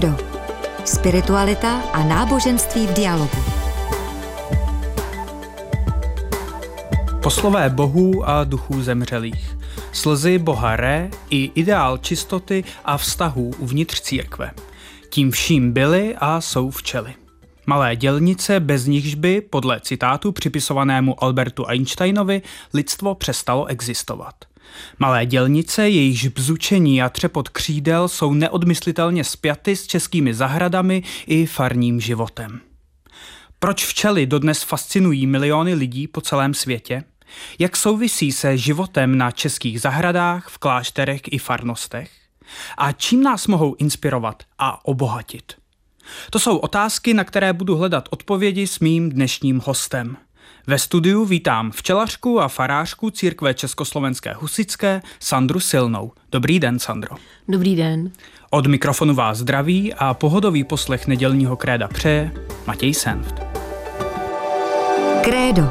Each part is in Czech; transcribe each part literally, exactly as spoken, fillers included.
Krédo. Spiritualita a náboženství v dialogu. Poslové bohů a duchů zemřelých. Slzy boha Re i ideál čistoty a vztahů uvnitř církve. Tím vším byly a jsou včely. Malé dělnice, bez nichž by, podle citátu připisovanému Albertu Einsteinovi, lidstvo přestalo existovat. Malé dělnice, jejichž bzučení a třepot křídel jsou neodmyslitelně spjaty s českými zahradami i farním životem. Proč včely dodnes fascinují miliony lidí po celém světě? Jak souvisí se životem na českých zahradách, v klášterech i farnostech? A čím nás mohou inspirovat a obohatit? To jsou otázky, na které budu hledat odpovědi s mým dnešním hostem. Ve studiu vítám včelařku a farářku církve Československé husitské Sandru Silnou. Dobrý den, Sandro. Dobrý den. Od mikrofonu vás zdraví a pohodový poslech nedělního kréda přeje Matěj Senft. Krédo.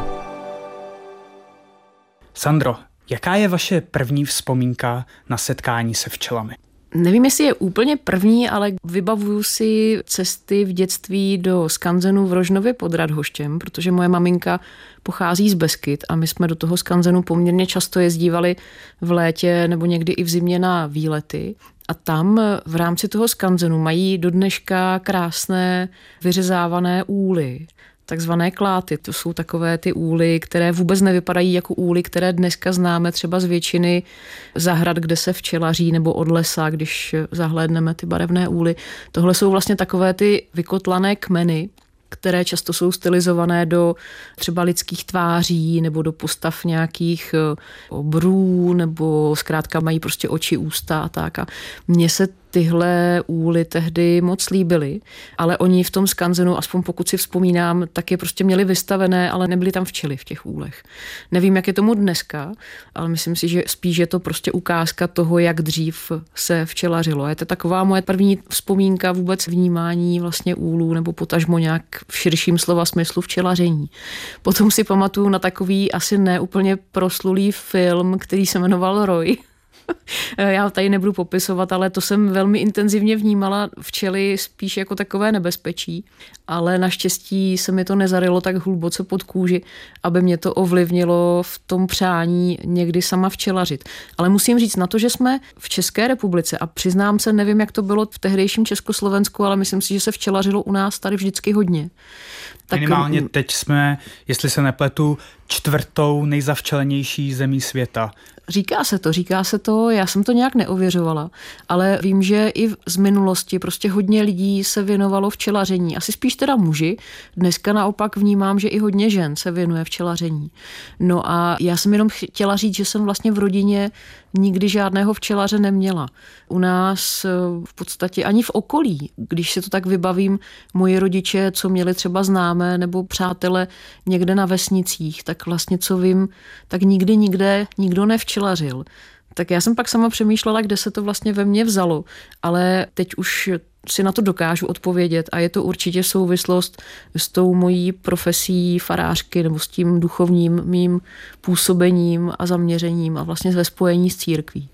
Sandro, jaká je vaše první vzpomínka na setkání se včelami? Nevím, jestli je úplně první, ale vybavuju si cesty v dětství do skanzenu v Rožnově pod Radhoštěm, protože moje maminka pochází z Beskyd a my jsme do toho skanzenu poměrně často jezdívali v létě nebo někdy i v zimě na výlety. A tam v rámci toho skanzenu mají do dneška krásné vyřezávané úly, takzvané kláty. To jsou takové ty úly, které vůbec nevypadají jako úly, které dneska známe třeba z většiny zahrad, kde se včelaří, nebo od lesa, když zahlédneme ty barevné úly. Tohle jsou vlastně takové ty vykotlané kmeny, které často jsou stylizované do třeba lidských tváří nebo do postav nějakých obrů, nebo zkrátka mají prostě oči, ústa a tak. A mně se tyhle úly tehdy moc líbily, ale oni v tom skanzenu, aspoň pokud si vzpomínám, tak je prostě měli vystavené, ale nebyly tam včely v těch úlech. Nevím, jak je tomu dneska, ale myslím si, že spíš je to prostě ukázka toho, jak dřív se včelařilo. Je to taková moje první vzpomínka vůbec vnímání vlastně úlů nebo potažmo nějak v širším slova smyslu včelaření. Potom si pamatuju na takový asi neúplně proslulý film, který se jmenoval Roy. Já tady nebudu popisovat, ale to jsem velmi intenzivně vnímala včely spíš jako takové nebezpečí, ale naštěstí se mi to nezarylo tak hluboce pod kůži, aby mě to ovlivnilo v tom přání někdy sama včelařit. Ale musím říct na to, že jsme v České republice a přiznám se, nevím, jak to bylo v tehdejším Československu, ale myslím si, že se včelařilo u nás tady vždycky hodně. Tak minimálně teď jsme, jestli se nepletu, čtvrtou nejzavčelenější zemí světa. Říká se to, říká se to, já jsem to nějak neověřovala, ale vím, že i z minulosti prostě hodně lidí se věnovalo včelaření. Asi spíš teda muži. Dneska naopak vnímám, že i hodně žen se věnuje včelaření. No a já jsem jenom chtěla říct, že jsem vlastně v rodině nikdy žádného včelaře neměla. U nás v podstatě ani v okolí, když si to tak vybavím, moji rodiče, co měli třeba známé nebo přátele někde na vesnicích, tak vlastně co vím, tak nikdy nikde nikdo nevčelařil. Tak já jsem pak sama přemýšlela, kde se to vlastně ve mně vzalo, ale teď už si na to dokážu odpovědět a je to určitě souvislost s tou mojí profesí farářky nebo s tím duchovním mým působením a zaměřením a vlastně ve spojení s církví.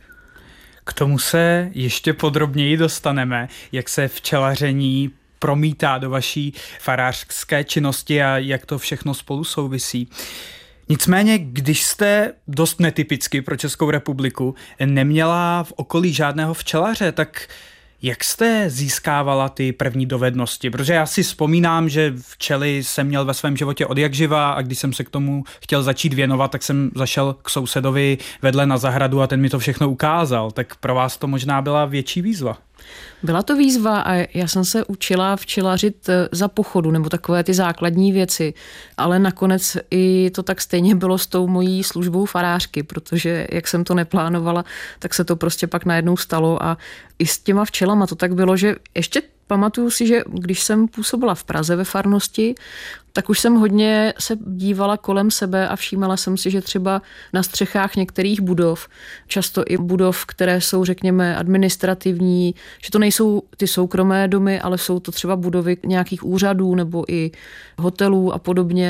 K tomu se ještě podrobněji dostaneme, jak se včelaření promítá do vaší farářské činnosti a jak to všechno spolu souvisí. Nicméně, když jste dost netypicky pro Českou republiku neměla v okolí žádného včelaře, tak jak jste získávala ty první dovednosti? Protože já si vzpomínám, že včely jsem měl ve svém životě od jak živa a když jsem se k tomu chtěl začít věnovat, tak jsem zašel k sousedovi vedle na zahradu a ten mi to všechno ukázal. Tak pro vás to možná byla větší výzva. Byla to výzva a já jsem se učila včelařit za pochodu nebo takové ty základní věci, ale nakonec i to tak stejně bylo s tou mojí službou farářky, protože jak jsem to neplánovala, tak se to prostě pak najednou stalo a i s těma včelama to tak bylo, že ještě pamatuju si, že když jsem působila v Praze ve farnosti, tak už jsem hodně se dívala kolem sebe a všímala jsem si, že třeba na střechách některých budov, často i budov, které jsou, řekněme, administrativní, že to nejsou ty soukromé domy, ale jsou to třeba budovy nějakých úřadů nebo i hotelů a podobně,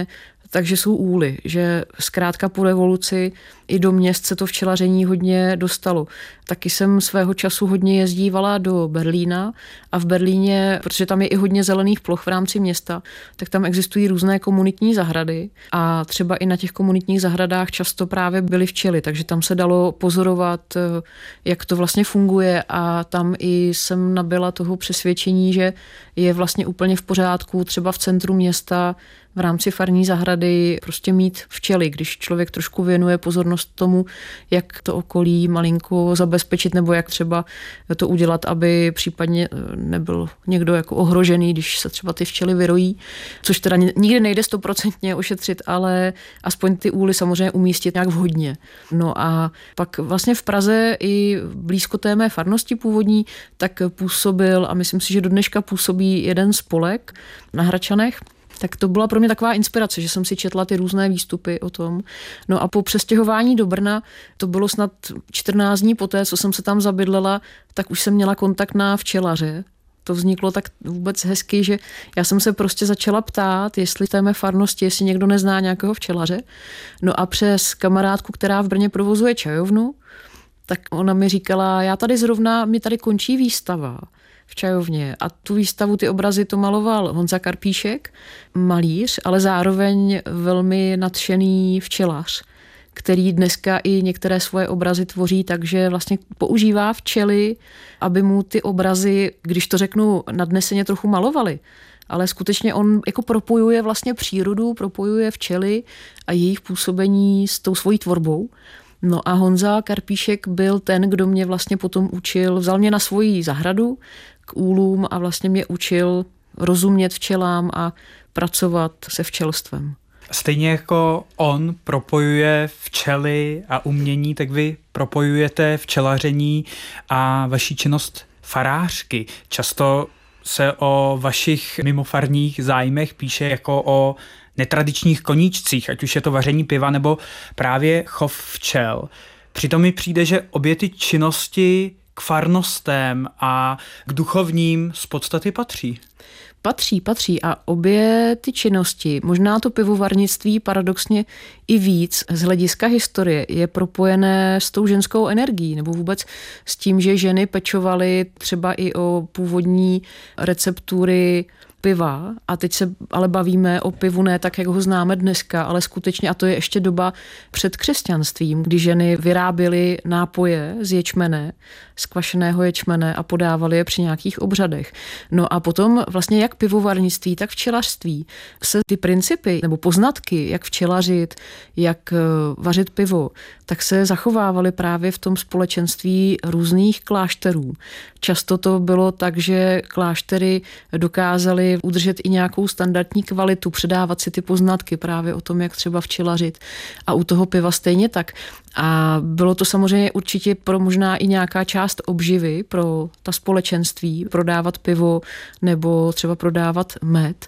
takže jsou úly, že zkrátka po revoluci i do měst se to včelaření hodně dostalo. Taky jsem svého času hodně jezdívala do Berlína a v Berlíně, protože tam je i hodně zelených ploch v rámci města, tak tam existují různé komunitní zahrady a třeba i na těch komunitních zahradách často právě byly včely, takže tam se dalo pozorovat, jak to vlastně funguje a tam i jsem nabyla toho přesvědčení, že je vlastně úplně v pořádku třeba v centru města v rámci farní zahrady prostě mít včely, když člověk trošku věnuje pozornost tomu, jak to okolí malinko zabezpečit nebo jak třeba to udělat, aby případně nebyl někdo jako ohrožený, když se třeba ty včely vyrojí, což teda nikdy nejde stoprocentně ošetřit, ale aspoň ty úly samozřejmě umístit nějak vhodně. No a pak vlastně v Praze i blízko té mé farnosti původní, tak působil a myslím si, že do dneška působí jeden spolek na Hradčanech. Tak to byla pro mě taková inspirace, že jsem si četla ty různé výstupy o tom. No a po přestěhování do Brna, to bylo snad čtrnáct dní poté, co jsem se tam zabydlela, tak už jsem měla kontakt na včelaře. To vzniklo tak vůbec hezky, že já jsem se prostě začala ptát, jestli v té mé farnosti, jestli někdo nezná nějakého včelaře. No a přes kamarádku, která v Brně provozuje čajovnu, tak ona mi říkala, já tady zrovna, mi tady končí výstava v čajovně a tu výstavu, ty obrazy to maloval Honza Karpíšek, malíř, ale zároveň velmi nadšený včelař, který dneska i některé svoje obrazy tvoří, takže vlastně používá včely, aby mu ty obrazy, když to řeknu, nadneseně trochu malovaly. Ale skutečně on jako propojuje vlastně přírodu, propojuje včely a jejich působení s tou svojí tvorbou. No a Honza Karpíšek byl ten, kdo mě vlastně potom učil, vzal mě na svoji zahradu k úlům a vlastně mě učil rozumět včelám a pracovat se včelstvem. Stejně jako on propojuje včely a umění, tak vy propojujete včelaření a vaši činnost farářky. Často se o vašich mimofarních zájmech píše jako o netradičních koníčcích, ať už je to vaření piva nebo právě chov včel. Přitom mi přijde, že obě ty činnosti k farnostem a k duchovním z podstaty patří. Patří, patří a obě ty činnosti, možná to pivovarnictví paradoxně i víc z hlediska historie je propojené s tou ženskou energií nebo vůbec s tím, že ženy pečovaly třeba i o původní receptury piva a teď se ale bavíme o pivu ne tak, jak ho známe dneska, ale skutečně, a to je ještě doba před křesťanstvím, kdy ženy vyráběly nápoje z ječmene, z kvašeného ječmene a podávaly je při nějakých obřadech. No a potom vlastně jak pivovarnictví, tak včelařství se ty principy nebo poznatky, jak včelařit, jak vařit pivo, tak se zachovávaly právě v tom společenství různých klášterů. Často to bylo tak, že kláštery dokázaly udržet i nějakou standardní kvalitu, předávat si ty poznatky právě o tom, jak třeba včelařit. A u toho piva stejně tak. A bylo to samozřejmě určitě pro možná i nějaká část obživy pro ta společenství, prodávat pivo nebo třeba prodávat med.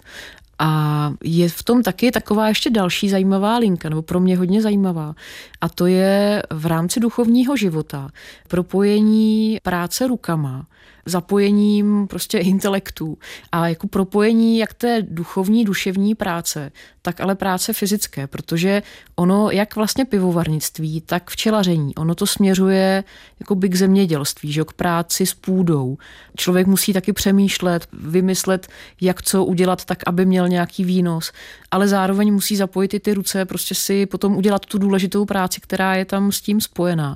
A je v tom taky taková ještě další zajímavá linka, nebo pro mě hodně zajímavá. A to je v rámci duchovního života propojení práce rukama, zapojením prostě intelektu a jako propojení jak té duchovní, duševní práce, tak ale práce fyzické, protože ono, jak vlastně pivovarnictví, tak včelaření, ono to směřuje jako by k zemědělství, že k práci s půdou. Člověk musí taky přemýšlet, vymyslet, jak co udělat tak, aby měl nějaký výnos, ale zároveň musí zapojit i ty ruce, prostě si potom udělat tu důležitou práci, která je tam s tím spojená.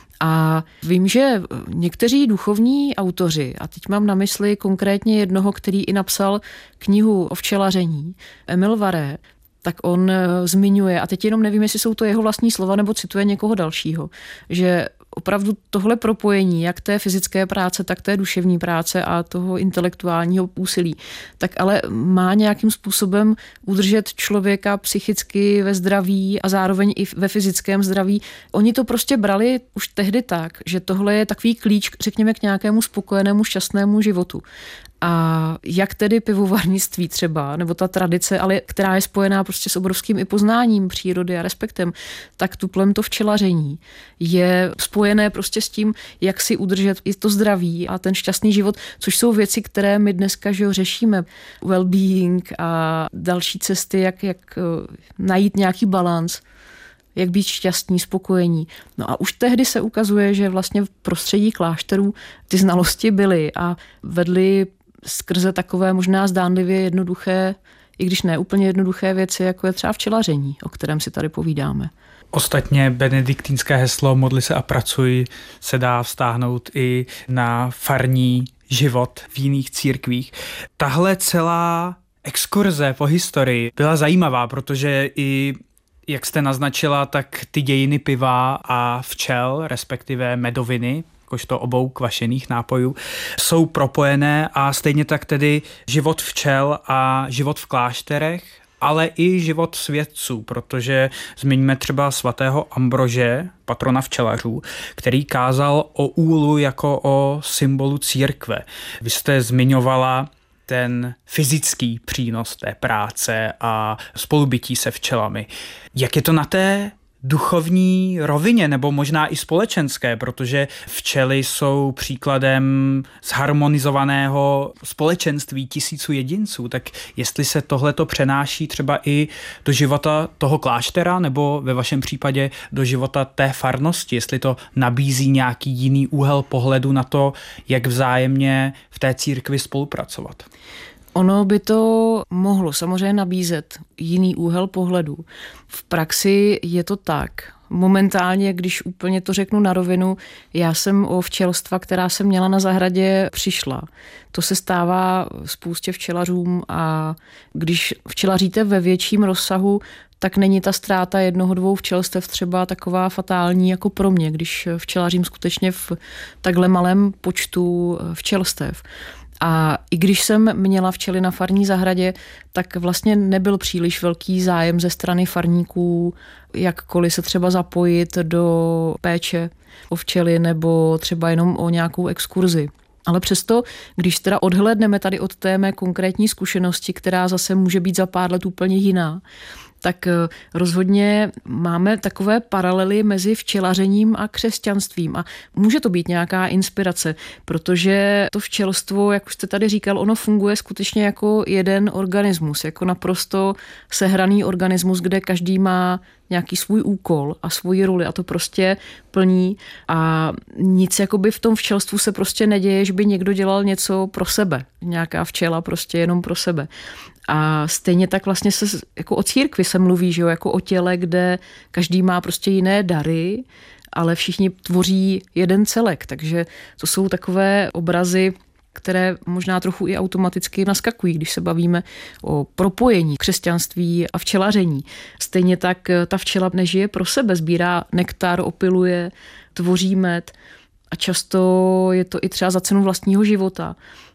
A vím, že někteří duchovní autoři, a teď mám na mysli konkrétně jednoho, který i napsal knihu o včelaření, Emil Varé, tak on zmiňuje, a teď jenom nevím, jestli jsou to jeho vlastní slova, nebo cituje někoho dalšího, že opravdu tohle propojení, jak té fyzické práce, tak té duševní práce a toho intelektuálního úsilí, tak ale má nějakým způsobem udržet člověka psychicky ve zdraví a zároveň i ve fyzickém zdraví. Oni to prostě brali už tehdy tak, že tohle je takový klíč, řekněme, k nějakému spokojenému, šťastnému životu. A jak tedy pivovarnictví třeba, nebo ta tradice, ale která je spojená prostě s obrovským i poznáním přírody a respektem, tak tuplem to včelaření je spojené spojené prostě s tím, jak si udržet i to zdraví a ten šťastný život, což jsou věci, které my dneska že jo, řešíme. Well-being a další cesty, jak, jak najít nějaký balans, jak být šťastní, spokojení. No a už tehdy se ukazuje, že vlastně v prostředí klášterů ty znalosti byly a vedly skrze takové možná zdánlivě jednoduché, i když ne úplně jednoduché věci, jako je třeba včelaření, o kterém si tady povídáme. Ostatně benediktínské heslo modli se a pracuj se dá vztáhnout i na farní život v jiných církvích. Tahle celá exkurze po historii byla zajímavá, protože i jak jste naznačila, tak ty dějiny piva a včel, respektive medoviny, jakožto obou kvašených nápojů, jsou propojené a stejně tak tedy život včel a život v klášterech, ale i život svědců, protože zmiňme třeba svatého Ambrože, patrona včelařů, který kázal o úlu jako o symbolu církve. Vy jste zmiňovala ten fyzický přínos té práce a spolubytí se včelami. Jak je to na té duchovní rovině, nebo možná i společenské, protože včely jsou příkladem zharmonizovaného společenství tisíců jedinců, tak jestli se tohleto přenáší třeba i do života toho kláštera, nebo ve vašem případě do života té farnosti, jestli to nabízí nějaký jiný úhel pohledu na to, jak vzájemně v té církvi spolupracovat. Ono by to mohlo samozřejmě nabízet jiný úhel pohledu. V praxi je to tak. Momentálně, když úplně to řeknu na rovinu, já jsem o včelstva, která jsem měla na zahradě, přišla. To se stává spoustě včelařům a když včelaříte ve větším rozsahu, tak není ta ztráta jednoho, dvou včelstev třeba taková fatální jako pro mě, když včelařím skutečně v takhle malém počtu včelstev. A i když jsem měla včely na farní zahradě, tak vlastně nebyl příliš velký zájem ze strany farníků, jakkoliv se třeba zapojit do péče o včely nebo třeba jenom o nějakou exkurzi. Ale přesto, když teda odhlédneme tady od té mé konkrétní zkušenosti, která zase může být za pár let úplně jiná, tak rozhodně máme takové paralely mezi včelařením a křesťanstvím a může to být nějaká inspirace, protože to včelstvo, jak už jste tady říkal, ono funguje skutečně jako jeden organismus, jako naprosto sehraný organismus, kde každý má nějaký svůj úkol a svoji roli a to prostě plní a nic jakoby v tom včelstvu se prostě neděje, že by někdo dělal něco pro sebe, nějaká včela prostě jenom pro sebe. A stejně tak vlastně se jako o církvi se mluví, že jo, jako o těle, kde každý má prostě jiné dary, ale všichni tvoří jeden celek, takže to jsou takové obrazy, které možná trochu i automaticky naskakují, když se bavíme o propojení křesťanství a včelaření. Stejně tak ta včela nežije pro sebe, sbírá nektar, opiluje, tvoří med a často je to i třeba za cenu vlastního života.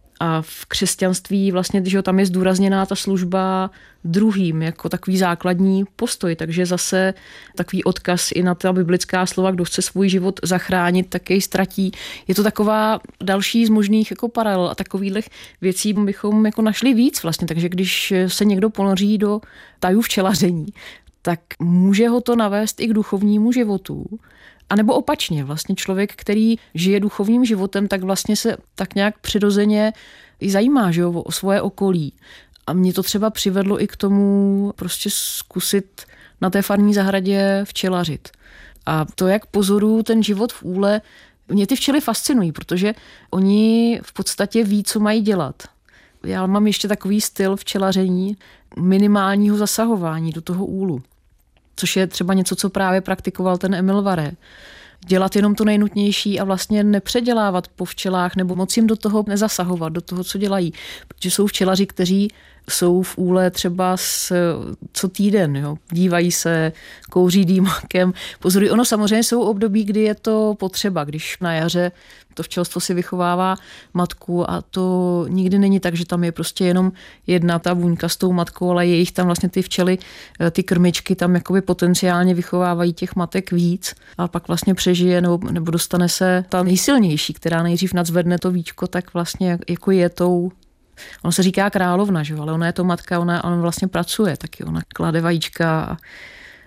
A v křesťanství vlastně, že tam je zdůrazněná ta služba druhým jako takový základní postoj, takže zase takový odkaz i na ta biblická slova, kdo chce svůj život zachránit, tak jej ztratí. Je to taková další z možných jako paralel a takových věcí bychom jako našli víc vlastně, takže když se někdo ponoří do tajů včelaření, tak může ho to navést i k duchovnímu životu. A nebo opačně, vlastně člověk, který žije duchovním životem, tak vlastně se tak nějak přirozeně i zajímá, že jo, o svoje okolí. A mě to třeba přivedlo i k tomu prostě zkusit na té farní zahradě včelařit. A to, jak pozoruju ten život v úle, mě ty včely fascinují, protože oni v podstatě ví, co mají dělat. Já mám ještě takový styl včelaření minimálního zasahování do toho úlu. Což je třeba něco, co právě praktikoval ten Emil Varé. Dělat jenom to nejnutnější a vlastně nepředělávat po včelách nebo moc jim do toho nezasahovat, do toho, co dělají. Protože jsou včelaři, kteří jsou v úle třeba s, co týden, jo. Dívají se, kouří dýmakem. Pozorují, ono samozřejmě jsou období, kdy je to potřeba, když na jaře to včelstvo si vychovává matku a to nikdy není tak, že tam je prostě jenom jedna ta buňka s tou matkou, ale je jich tam vlastně ty včely, ty krmičky tam jakoby potenciálně vychovávají těch matek víc a pak vlastně přežije nebo, nebo dostane se ta nejsilnější, která nejdřív nadzvedne to víčko, tak vlastně jako je tou. Ono se říká královna, že? Ale ona je to matka, ona, ona vlastně pracuje taky, ona klade vajíčka a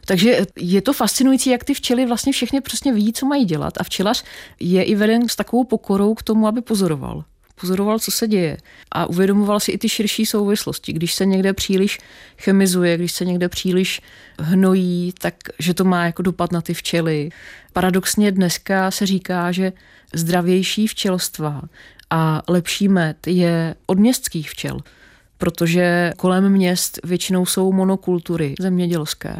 Takže je to fascinující, jak ty včely vlastně všechny přesně ví, co mají dělat a včelař je i veden s takovou pokorou k tomu, aby pozoroval. Pozoroval, co se děje a uvědomoval si i ty širší souvislosti. Když se někde příliš chemizuje, když se někde příliš hnojí, tak že to má jako dopad na ty včely. Paradoxně dneska se říká, že zdravější včelstva a lepší med je od městských včel, protože kolem měst většinou jsou monokultury zemědělské.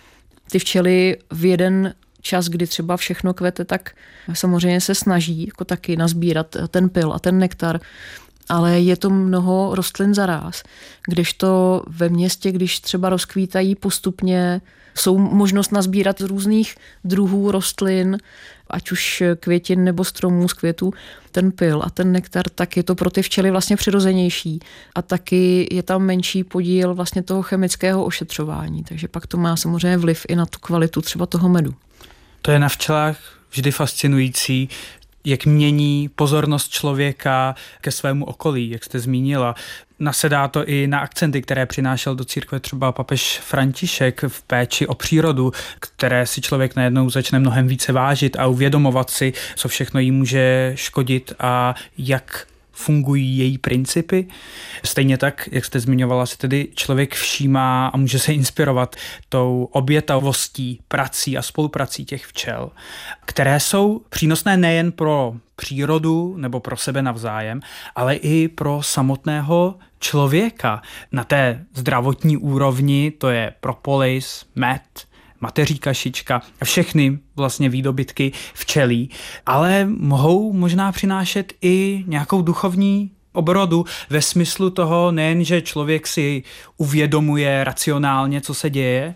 Ty včely v jeden čas, kdy třeba všechno kvete, tak samozřejmě se snaží jako taky nazbírat ten pyl a ten nektar, ale je to mnoho rostlin zaráz. Kdežto ve městě, když třeba rozkvítají postupně, jsou možnost nazbírat z různých druhů rostlin, ať už květin nebo stromů z květů, ten pyl a ten nektar, tak je to pro ty včely vlastně přirozenější. A taky je tam menší podíl vlastně toho chemického ošetřování, takže pak to má samozřejmě vliv i na tu kvalitu třeba toho medu. To je na včelách vždy fascinující, jak mění pozornost člověka ke svému okolí, jak jste zmínila. Nasedá to i na akcenty, které přinášel do církve třeba papež František v péči o přírodu, které si člověk najednou začne mnohem více vážit a uvědomovat si, co všechno jí může škodit a jak fungují její principy. Stejně tak, jak jste zmiňovala, si tedy člověk všímá a může se inspirovat tou obětavostí, prací a spoluprací těch včel, které jsou přínosné nejen pro přírodu nebo pro sebe navzájem, ale i pro samotného člověka. Na té zdravotní úrovni to je propolis, med, mateří kašička a všechny vlastně výdobytky včelí, ale mohou možná přinášet i nějakou duchovní obrodu ve smyslu toho nejen, že člověk si uvědomuje racionálně, co se děje,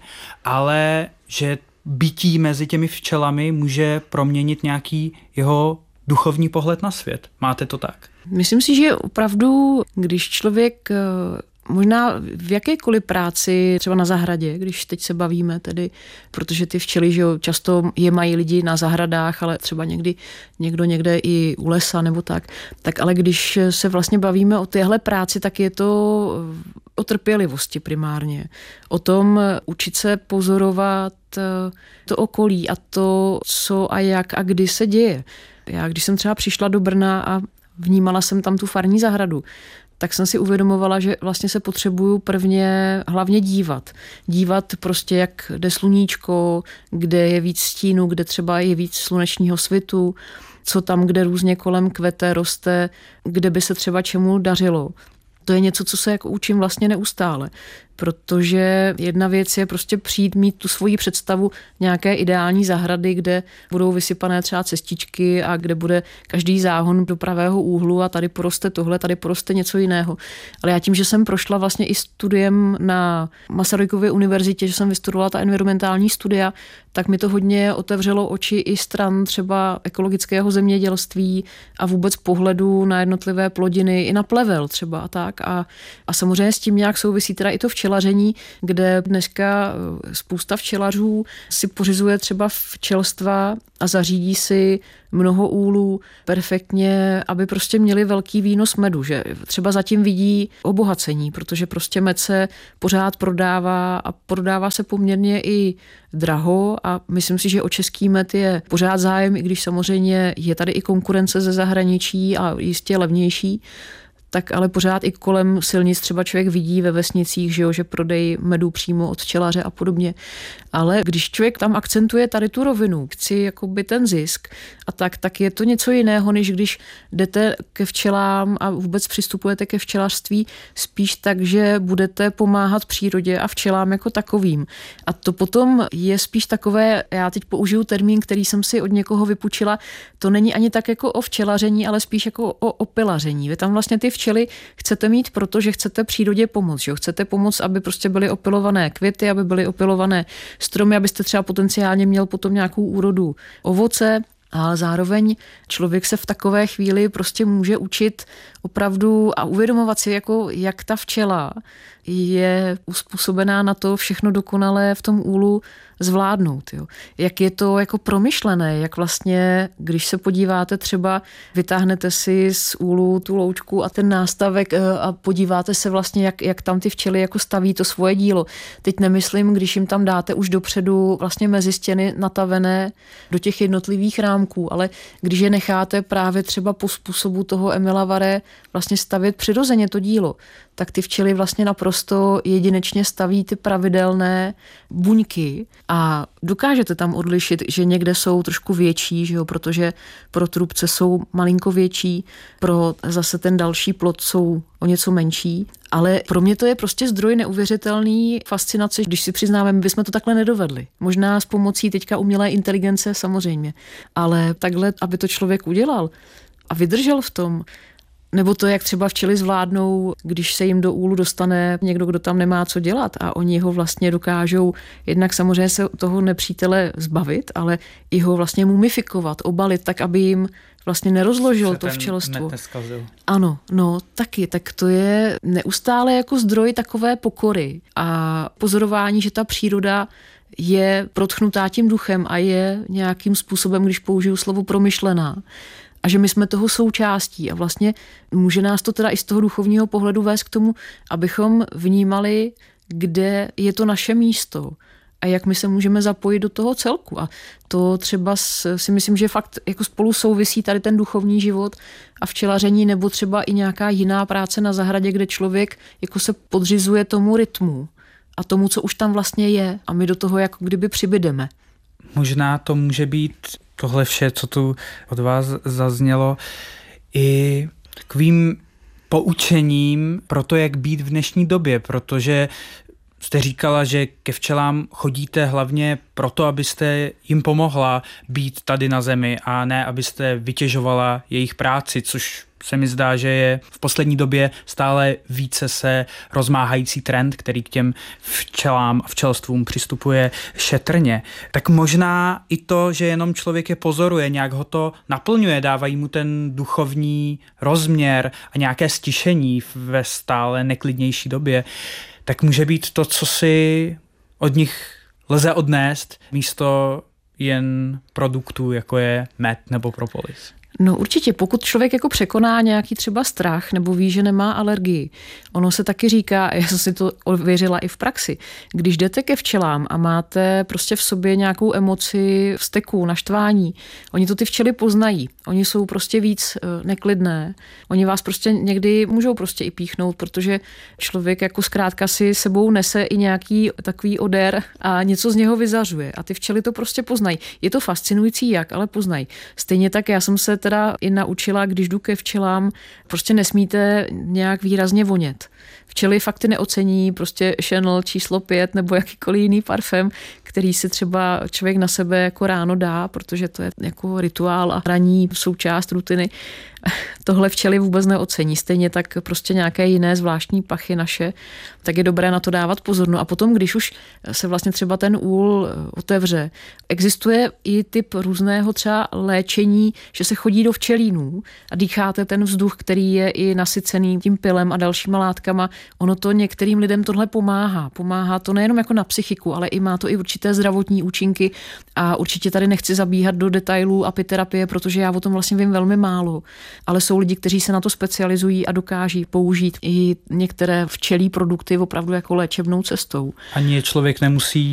ale že bytí mezi těmi včelami může proměnit nějaký jeho duchovní pohled na svět. Máte to tak? Myslím si, že opravdu, když člověk možná v jakékoliv práci, třeba na zahradě, když teď se bavíme tedy, protože ty včely, že jo, často je mají lidi na zahradách, ale třeba někdy někdo někde i u lesa nebo tak, tak ale když se vlastně bavíme o téhle práci, tak je to o trpělivosti primárně. O tom učit se pozorovat to okolí a to, co a jak a kdy se děje. Já, když jsem třeba přišla do Brna a vnímala jsem tam tu farní zahradu, tak jsem si uvědomovala, že vlastně se potřebuju prvně hlavně dívat. Dívat prostě, jak jde sluníčko, kde je víc stínu, kde třeba je víc slunečního svitu, co tam, kde různě kolem kvete, roste, kde by se třeba čemu dařilo. To je něco, co se jako učím vlastně neustále, protože jedna věc je prostě přijít mít tu svoji představu nějaké ideální zahrady, kde budou vysypané třeba cestičky a kde bude každý záhon do pravého úhlu a tady poroste tohle, tady poroste něco jiného. Ale já tím, že jsem prošla vlastně i studiem na Masarykově univerzitě, že jsem vystudovala ta environmentální studia, tak mi to hodně otevřelo oči i stran třeba ekologického zemědělství a vůbec pohledu na jednotlivé plodiny, i na plevel třeba a tak. A, a samozřejmě s tím nějak souvisí teda i to včelaření, kde dneska spousta včelařů si pořizuje třeba včelstva a zařídí si mnoho úlů perfektně, aby prostě měli velký výnos medu, že třeba zatím vidí obohacení, protože prostě med se pořád prodává a prodává se poměrně i draho a myslím si, že o český med je pořád zájem, i když samozřejmě je tady i konkurence ze zahraničí a jistě levnější, tak ale pořád i kolem silnic třeba člověk vidí ve vesnicích, že, jo, že prodej medu přímo od včelaře a podobně. Ale když člověk tam akcentuje tady tu rovinu, chci jakoby ten zisk a tak, tak je to něco jiného, než když jdete ke včelám a vůbec přistupujete ke včelařství spíš tak, že budete pomáhat přírodě a včelám jako takovým. A to potom je spíš takové, já teď použiju termín, který jsem si od někoho vypučila, to není ani tak jako o včelaření, ale spíš jako o opilaření. Vy tam vlastně ty včely chcete mít, protože chcete přírodě pomoct. Že? Chcete pomoct, aby prostě byly opilované květy, aby byly opilované stromy, abyste třeba potenciálně měl potom nějakou úrodu ovoce, ale zároveň člověk se v takové chvíli prostě může učit opravdu a uvědomovat si, jako, jak ta včela je uspůsobená na to všechno dokonale v tom úlu zvládnout. Jo. Jak je to jako promyšlené, jak vlastně, když se podíváte třeba, vytáhnete si z úlu tu loučku a ten nástavek a podíváte se vlastně, jak, jak tam ty včely jako staví to svoje dílo. Teď nemyslím, když jim tam dáte už dopředu vlastně mezi stěny natavené do těch jednotlivých rámků, ale když je necháte právě třeba po způsobu toho Emila Varé vlastně stavět přirozeně to dílo, tak ty včely vlastně naprosto jedinečně staví ty pravidelné buňky a dokážete tam odlišit, že někde jsou trošku větší, že jo, protože pro trubce jsou malinko větší, pro zase ten další plod jsou o něco menší, ale pro mě to je prostě zdroj neuvěřitelný fascinace, když si přiznáme, my bychom to takhle nedovedli. Možná s pomocí teďka umělé inteligence samozřejmě, ale takhle, aby to člověk udělal a vydržel v tom, nebo to, jak třeba včely zvládnou, když se jim do úlu dostane někdo, kdo tam nemá co dělat a oni ho vlastně dokážou jednak samozřejmě se toho nepřítele zbavit, ale i ho vlastně mumifikovat, obalit tak, aby jim vlastně nerozložil se to včelstvo. Ano, no taky, tak to je neustále jako zdroj takové pokory a pozorování, že ta příroda je protchnutá tím duchem a je nějakým způsobem, když použiju slovo promyšlená, a že my jsme toho součástí a vlastně může nás to teda i z toho duchovního pohledu vést k tomu, abychom vnímali, kde je to naše místo a jak my se můžeme zapojit do toho celku. A to třeba si myslím, že fakt jako spolu souvisí tady ten duchovní život a včelaření nebo třeba i nějaká jiná práce na zahradě, kde člověk jako se podřizuje tomu rytmu a tomu, co už tam vlastně je a my do toho jako kdyby přibydeme. Možná to může být tohle vše, co tu od vás zaznělo, i takovým poučením pro to, jak být v dnešní době, protože jste říkala, že ke včelám chodíte hlavně proto, abyste jim pomohla být tady na zemi a ne, abyste vytěžovala jejich práci, což se mi zdá, že je v poslední době stále více se rozmáhající trend, který k těm včelám a včelstvům přistupuje šetrně. Tak možná i to, že jenom člověk je pozoruje, nějak ho to naplňuje, dávají mu ten duchovní rozměr a nějaké stišení ve stále neklidnější době, tak může být to, co si od nich lze odnést místo jen produktů, jako je med nebo propolis. No určitě, pokud člověk jako překoná nějaký třeba strach nebo ví, že nemá alergii. Ono se taky říká, já jsem si to ověřila i v praxi, když jdete ke včelám a máte prostě v sobě nějakou emoci vzteku, naštvání, oni to ty včely poznají. Oni jsou prostě víc neklidné. Oni vás prostě někdy můžou prostě i píchnout, protože člověk jako zkrátka si sebou nese i nějaký takový odér a něco z něho vyzařuje. A ty včely to prostě poznají. Je to fascinující jak, ale poznají. Stejně tak já jsem se teda i naučila, když jdu ke včelám, prostě nesmíte nějak výrazně vonět. Včely fakt neocení prostě Chanel číslo pět nebo jakýkoliv jiný parfém, který si třeba člověk na sebe jako ráno dá, protože to je jako rituál a ranní součást rutiny. Tohle včely vůbec neocení. Stejně tak prostě nějaké jiné zvláštní pachy naše, tak je dobré na to dávat pozor. No a potom, když už se vlastně třeba ten úl otevře, existuje i typ různého třeba léčení, že se chodí do včelínů a dýcháte ten vzduch, který je i nasycený tím pilem a dalšíma látkama. Ono to některým lidem tohle pomáhá. Pomáhá to nejenom jako na psychiku, ale i má to i určité zdravotní účinky a určitě tady nechci zabíhat do detailů apiterapie, protože já o tom vlastně vím velmi málo. Ale jsou lidi, kteří se na to specializují a dokáží použít i některé včelí produkty opravdu jako léčebnou cestou. Ani je člověk nemusí